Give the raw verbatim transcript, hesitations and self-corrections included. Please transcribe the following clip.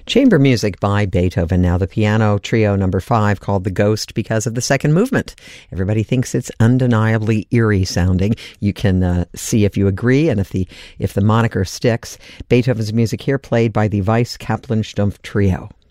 Chamber music by Beethoven. Now the piano trio number five, called The Ghost because of the second movement. Everybody thinks it's undeniably eerie sounding. You can uh, see if you agree and if the if the moniker sticks. Beethoven's music here played by the Weiss Kapellensturm Trio.